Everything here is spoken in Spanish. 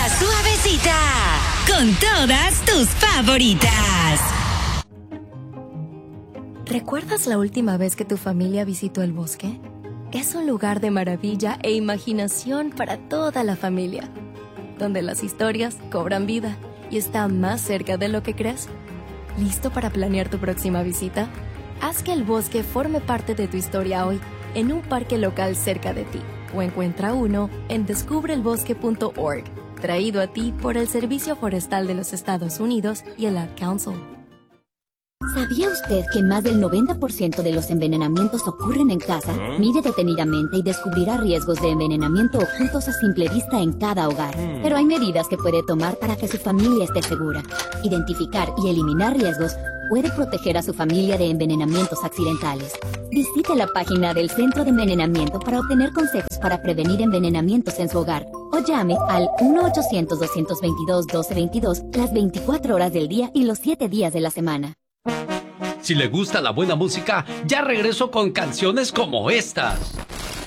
La Suavecita, con todas tus favoritas. ¿Recuerdas la última vez que tu familia visitó el bosque? Es un lugar de maravilla e imaginación para toda la familia, donde las historias cobran vida y está más cerca de lo que crees. ¿Listo para planear tu próxima visita? Haz que el bosque forme parte de tu historia hoy en un parque local cerca de ti o encuentra uno en descubrelbosque.org, traído a ti por el Servicio Forestal de los Estados Unidos y el Ad Council. ¿Sabía usted que más del 90% de los envenenamientos ocurren en casa? Mire detenidamente y descubrirá riesgos de envenenamiento ocultos a simple vista en cada hogar. Pero hay medidas que puede tomar para que su familia esté segura. Identificar y eliminar riesgos puede proteger a su familia de envenenamientos accidentales. Visite la página del Centro de Envenenamiento para obtener consejos para prevenir envenenamientos en su hogar. O llame al 1-800-222-1222 las 24 horas del día y los 7 días de la semana. Si le gusta la buena música, ya regreso con canciones como estas.